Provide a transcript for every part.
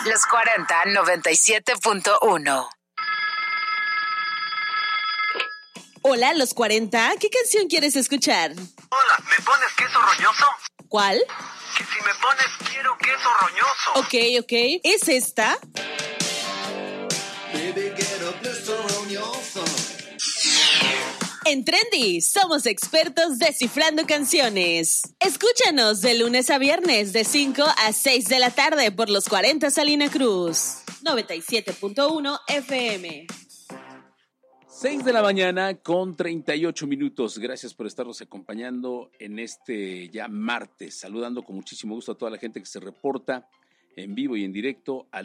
Los 40 97.1. Hola, Los 40. ¿Qué canción quieres escuchar? Hola, ¿me pones queso roñoso? ¿Cuál? Que si me pones quiero queso roñoso. Ok. ¿Es esta? Baby, quiero queso roñoso. En Trendy, somos expertos descifrando canciones. Escúchanos de lunes a viernes de 5 a 6 de la tarde por Los 40 Salina Cruz. 97.1 FM. 6 de la mañana con 38 minutos. Gracias por estarnos acompañando en este ya martes. Saludando con muchísimo gusto a toda la gente que se reporta en vivo y en directo al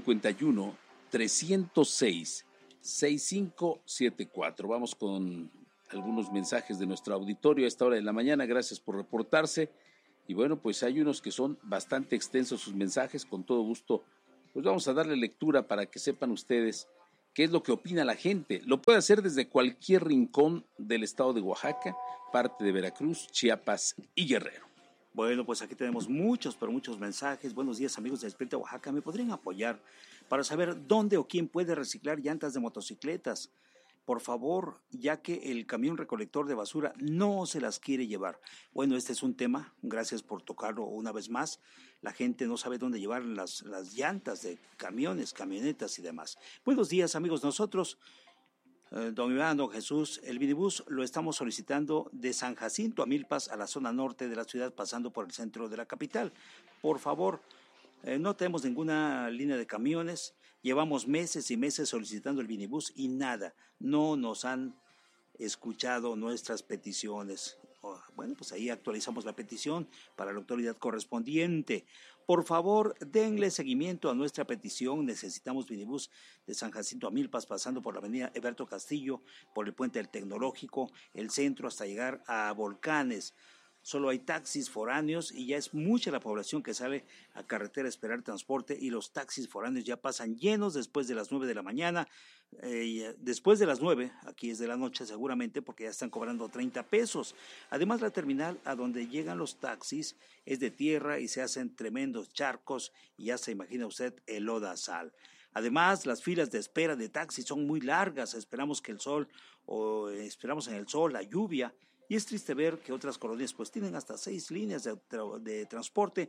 951-306-6574. Vamos con algunos mensajes de nuestro auditorio a esta hora de la mañana. Gracias por reportarse. Y bueno, pues hay unos que son bastante extensos sus mensajes. Con todo gusto, pues vamos a darle lectura para que sepan ustedes qué es lo que opina la gente. Lo puede hacer desde cualquier rincón del estado de Oaxaca, parte de Veracruz, Chiapas y Guerrero. Bueno, pues aquí tenemos muchos mensajes. Buenos días, amigos de Despierta Oaxaca. ¿Me podrían apoyar para saber dónde o quién puede reciclar llantas de motocicletas? Por favor, ya que el camión recolector de basura no se las quiere llevar. Bueno, este es un tema, gracias por tocarlo una vez más. La gente no sabe dónde llevar las llantas de camiones, camionetas y demás. Buenos días, amigos. Nosotros, don Iván, don Jesús, el minibús lo estamos solicitando de San Jacinto a Milpas a la zona norte de la ciudad, pasando por el centro de la capital. Por favor, no tenemos ninguna línea de camiones. Llevamos meses y meses solicitando el minibús y nada, no nos han escuchado nuestras peticiones. Bueno, pues ahí actualizamos la petición para la autoridad correspondiente. Por favor, denle seguimiento a nuestra petición. Necesitamos minibús de San Jacinto a Milpas, pasando por la avenida Eberto Castillo, por el puente del Tecnológico, el centro, hasta llegar a Volcanes. Solo hay taxis foráneos y ya es mucha la población que sale a carretera a esperar transporte, y los taxis foráneos ya pasan llenos después de las 9 de la mañana. Después de las 9, aquí es de la noche seguramente, porque ya están cobrando 30 pesos. Además, la terminal a donde llegan los taxis es de tierra y se hacen tremendos charcos y ya se imagina usted el lodazal. Además, las filas de espera de taxis son muy largas. Esperamos en el sol, la lluvia. Y es triste ver que otras colonias pues tienen hasta 6 líneas de transporte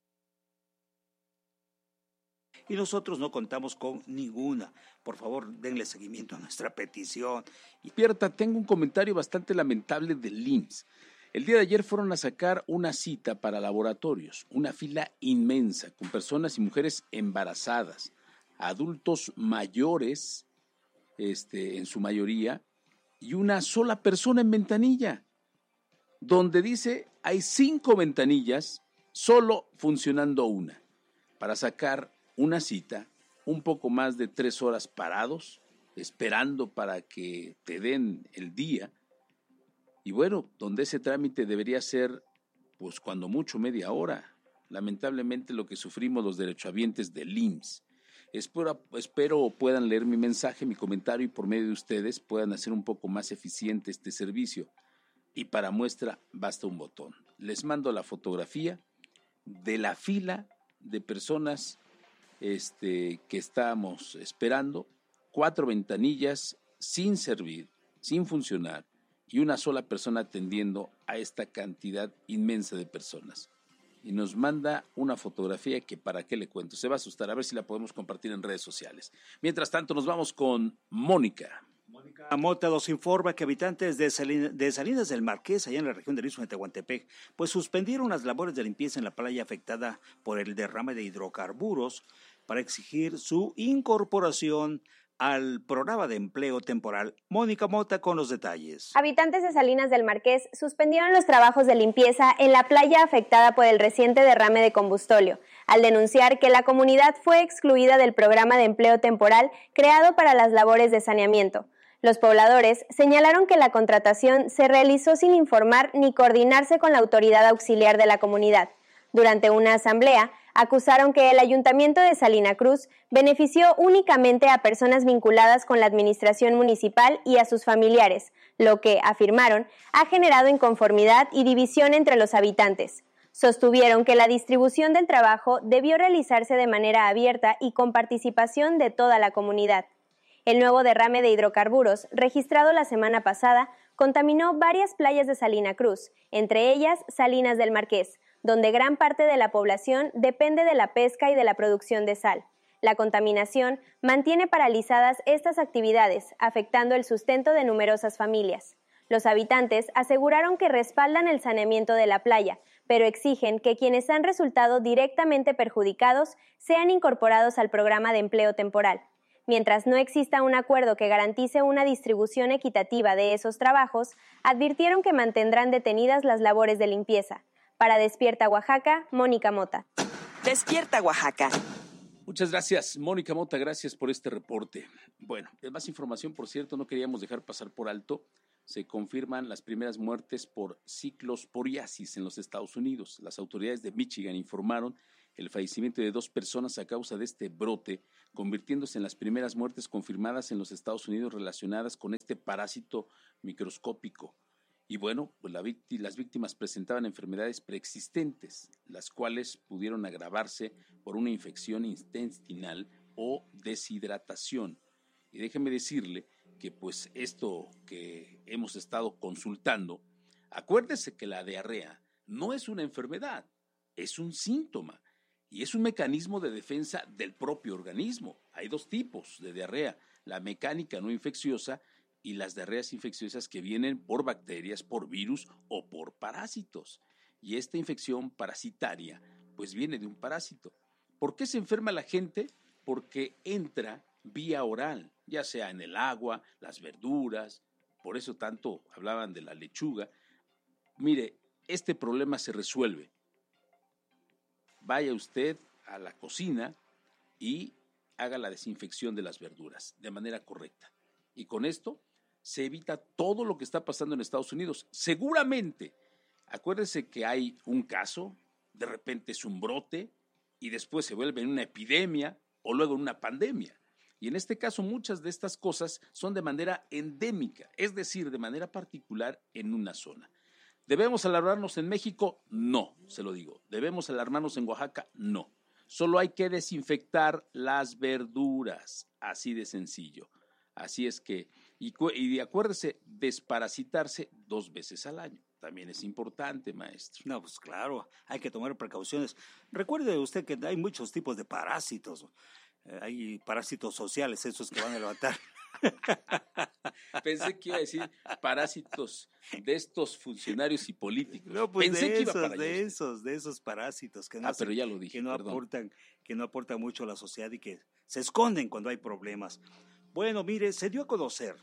y nosotros no contamos con ninguna. Por favor, denle seguimiento a nuestra petición. Despierta, tengo un comentario bastante lamentable del IMSS. El día de ayer fueron a sacar una cita para laboratorios, una fila inmensa con personas y mujeres embarazadas, adultos mayores, en su mayoría, y una sola persona en ventanilla, donde dice hay 5 ventanillas, solo funcionando una, para sacar una cita, un poco más de 3 horas parados, esperando para que te den el día, y bueno, donde ese trámite debería ser, pues cuando mucho media hora. Lamentablemente lo que sufrimos los derechohabientes del IMSS. Espero puedan leer mi mensaje, mi comentario, y por medio de ustedes puedan hacer un poco más eficiente este servicio. Y para muestra basta un botón. Les mando la fotografía de la fila de personas que estábamos esperando, 4 ventanillas sin servir, sin funcionar, y una sola persona atendiendo a esta cantidad inmensa de personas. Y nos manda una fotografía que para qué le cuento, se va a asustar, a ver si la podemos compartir en redes sociales. Mientras tanto nos vamos con Mónica. Mónica Mota nos informa que habitantes de Salinas del Marqués, allá en la región del Istmo de Tehuantepec, pues suspendieron las labores de limpieza en la playa afectada por el derrame de hidrocarburos para exigir su incorporación al programa de empleo temporal. Mónica Mota con los detalles. Habitantes de Salinas del Marqués suspendieron los trabajos de limpieza en la playa afectada por el reciente derrame de combustóleo, al denunciar que la comunidad fue excluida del programa de empleo temporal creado para las labores de saneamiento. Los pobladores señalaron que la contratación se realizó sin informar ni coordinarse con la autoridad auxiliar de la comunidad. Durante una asamblea, acusaron que el Ayuntamiento de Salina Cruz benefició únicamente a personas vinculadas con la administración municipal y a sus familiares, lo que, afirmaron, ha generado inconformidad y división entre los habitantes. Sostuvieron que la distribución del trabajo debió realizarse de manera abierta y con participación de toda la comunidad. El nuevo derrame de hidrocarburos, registrado la semana pasada, contaminó varias playas de Salina Cruz, entre ellas Salinas del Marqués, donde gran parte de la población depende de la pesca y de la producción de sal. La contaminación mantiene paralizadas estas actividades, afectando el sustento de numerosas familias. Los habitantes aseguraron que respaldan el saneamiento de la playa, pero exigen que quienes han resultado directamente perjudicados sean incorporados al programa de empleo temporal. Mientras no exista un acuerdo que garantice una distribución equitativa de esos trabajos, advirtieron que mantendrán detenidas las labores de limpieza. Para Despierta Oaxaca, Mónica Mota. Despierta Oaxaca. Muchas gracias, Mónica Mota, gracias por este reporte. Bueno, más información, por cierto, no queríamos dejar pasar por alto. Se confirman las primeras muertes por ciclosporiasis en los Estados Unidos. Las autoridades de Michigan informaron el fallecimiento de 2 personas a causa de este brote, convirtiéndose en las primeras muertes confirmadas en los Estados Unidos relacionadas con este parásito microscópico. Y bueno, pues las víctimas presentaban enfermedades preexistentes, las cuales pudieron agravarse por una infección intestinal o deshidratación. Y déjeme decirle que pues esto que hemos estado consultando, acuérdese que la diarrea no es una enfermedad, es un síntoma y es un mecanismo de defensa del propio organismo. Hay 2 tipos de diarrea, la mecánica no infecciosa y las diarreas infecciosas que vienen por bacterias, por virus o por parásitos. Y esta infección parasitaria pues viene de un parásito. ¿Por qué se enferma la gente? Porque entra vía oral, ya sea en el agua, las verduras, por eso tanto hablaban de la lechuga. Mire, este problema se resuelve. Vaya usted a la cocina y haga la desinfección de las verduras de manera correcta. Y con esto se evita todo lo que está pasando en Estados Unidos. Seguramente, acuérdese que hay un caso, de repente es un brote y después se vuelve en una epidemia o luego en una pandemia. Y en este caso muchas de estas cosas son de manera endémica, es decir, de manera particular en una zona. ¿Debemos alarmarnos en México? No, se lo digo. ¿Debemos alarmarnos en Oaxaca? No. Solo hay que desinfectar las verduras, así de sencillo. Así es que, y acuérdese, desparasitarse 2 veces al año. También es importante, maestro. No, pues claro, hay que tomar precauciones. Recuerde usted que hay muchos tipos de parásitos. Hay parásitos sociales, esos que van a levantar. Pensé que iba a decir parásitos de estos funcionarios y políticos. No, pues Pensé de que iba para de esos parásitos que no, pero ya lo dije, que no aportan mucho a la sociedad y que se esconden cuando hay problemas. Bueno, mire, se dio a conocer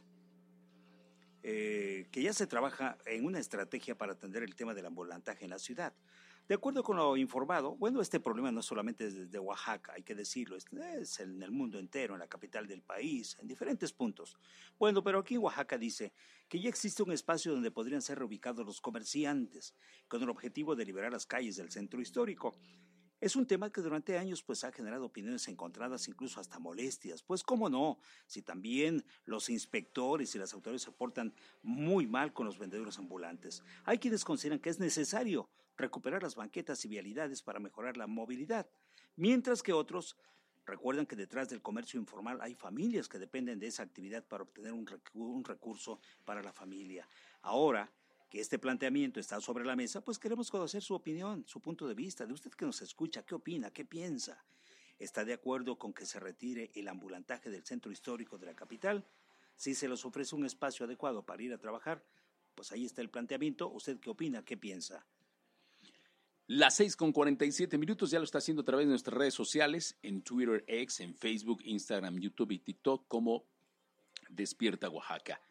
que ya se trabaja en una estrategia para atender el tema del ambulantaje en la ciudad. De acuerdo con lo informado, bueno, este problema no solamente es de Oaxaca, hay que decirlo, es en el mundo entero, en la capital del país, en diferentes puntos. Bueno, pero aquí en Oaxaca dice que ya existe un espacio donde podrían ser reubicados los comerciantes, con el objetivo de liberar las calles del centro histórico. Es un tema que durante años pues ha generado opiniones encontradas, incluso hasta molestias. Pues cómo no, si también los inspectores y las autoridades se portan muy mal con los vendedores ambulantes. Hay quienes consideran que es necesario recuperar las banquetas y vialidades para mejorar la movilidad, mientras que otros recuerdan que detrás del comercio informal hay familias que dependen de esa actividad para obtener un recurso para la familia. Ahora que este planteamiento está sobre la mesa, pues queremos conocer su opinión, su punto de vista, de usted que nos escucha, qué opina, qué piensa. ¿Está de acuerdo con que se retire el ambulantaje del centro histórico de la capital? Si se les ofrece un espacio adecuado para ir a trabajar, pues ahí está el planteamiento. ¿Usted qué opina, qué piensa? Las 6:47, ya lo está haciendo a través de nuestras redes sociales, en Twitter, X, en Facebook, Instagram, YouTube y TikTok como Despierta Oaxaca.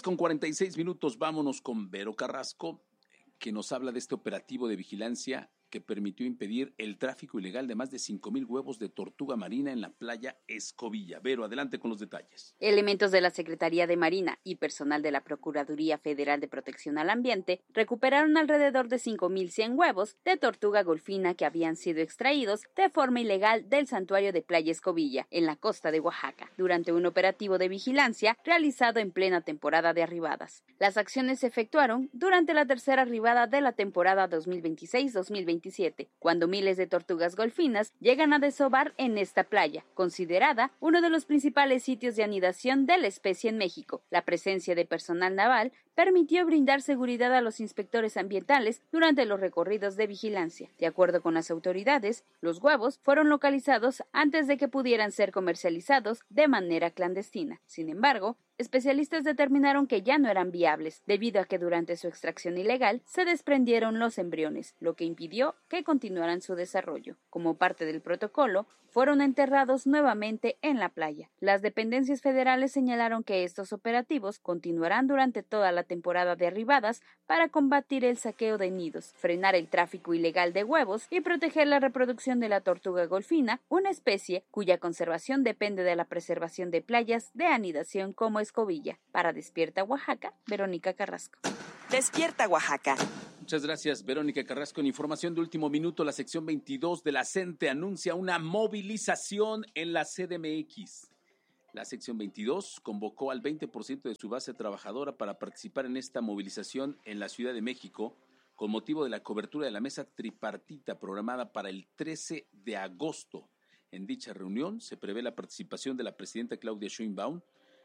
6:46, vámonos con Vero Carrasco, que nos habla de este operativo de vigilancia que permitió impedir el tráfico ilegal de más de 5,000 huevos de tortuga marina en la playa Escobilla. Vero, adelante con los detalles. Elementos de la Secretaría de Marina y personal de la Procuraduría Federal de Protección al Ambiente recuperaron alrededor de 5,100 huevos de tortuga golfina que habían sido extraídos de forma ilegal del santuario de Playa Escobilla, en la costa de Oaxaca, durante un operativo de vigilancia realizado en plena temporada de arribadas. Las acciones se efectuaron durante la tercera arribada de la temporada 2026-2027, cuando miles de tortugas golfinas llegan a desovar en esta playa, considerada uno de los principales sitios de anidación de la especie en México. La presencia de personal naval permitió brindar seguridad a los inspectores ambientales durante los recorridos de vigilancia. De acuerdo con las autoridades, los huevos fueron localizados antes de que pudieran ser comercializados de manera clandestina. Sin embargo, especialistas determinaron que ya no eran viables, debido a que durante su extracción ilegal se desprendieron los embriones, lo que impidió que continuaran su desarrollo. Como parte del protocolo, fueron enterrados nuevamente en la playa. Las dependencias federales señalaron que estos operativos continuarán durante toda la temporada de arribadas para combatir el saqueo de nidos, frenar el tráfico ilegal de huevos y proteger la reproducción de la tortuga golfina, una especie cuya conservación depende de la preservación de playas de anidación como Escobilla. Para Despierta Oaxaca, Verónica Carrasco. Despierta Oaxaca. Muchas gracias, Verónica Carrasco. En información de último minuto, la sección 22 de la CENTE anuncia una movilización en la CDMX. La sección 22 convocó al 20% de su base trabajadora para participar en esta movilización en la Ciudad de México con motivo de la cobertura de la mesa tripartita programada para el 13 de agosto. En dicha reunión se prevé la participación de la presidenta Claudia Sheinbaum,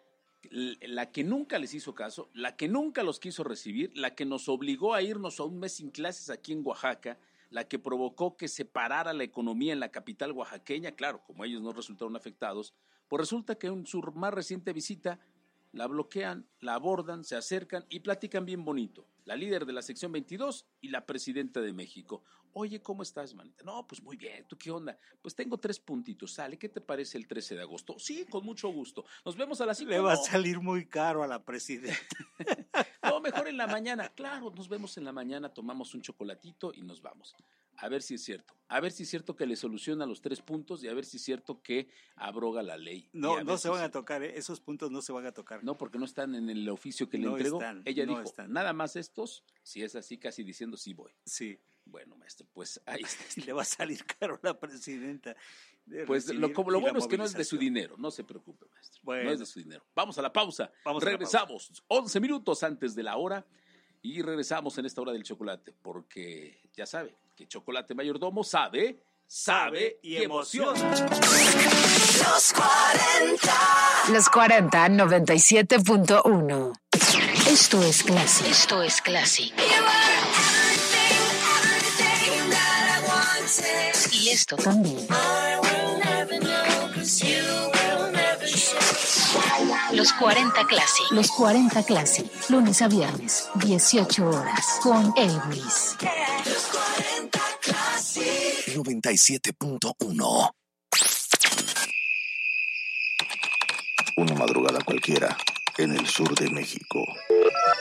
la que nunca les hizo caso, la que nunca los quiso recibir, la que nos obligó a irnos a un mes sin clases aquí en Oaxaca, la que provocó que se parara la economía en la capital oaxaqueña. Claro, como ellos no resultaron afectados, pues resulta que en su más reciente visita la bloquean, la abordan, se acercan y platican bien bonito. La líder de la sección 22 y la presidenta de México. Oye, ¿cómo estás, manita? No, pues muy bien, ¿tú qué onda? Pues tengo 3 puntitos, sale, ¿qué te parece el 13 de agosto? Sí, con mucho gusto. Nos vemos a las 5. Le va a salir muy caro a la presidenta. No, mejor en la mañana. Claro, nos vemos en la mañana, tomamos un chocolatito y nos vamos. A ver si es cierto. A ver si es cierto que le soluciona los 3 puntos y a ver si es cierto que abroga la ley. No, no se van a tocar, esos puntos no se van a tocar. No, porque no están en el oficio que le entregó. Ella dijo, nada más estos, si es así, casi diciendo sí voy. Sí. Bueno, maestro, pues ahí está. Le va a salir caro a la presidenta. Pues lo bueno es que no es de su dinero, no se preocupe, maestro. Bueno. No es de su dinero. Vamos a la pausa. Regresamos 11 minutos antes de la hora y regresamos en esta hora del chocolate, porque ya sabe que Chocolate Mayordomo sabe y emociona. Los 40 97.1. Esto es Classic. Esto es Classic. Y esto también. Los 40 Classic. Los 40 Classic. Lunes a viernes, 18 horas. Con Elvis. 97.1. Una madrugada cualquiera en el sur de México.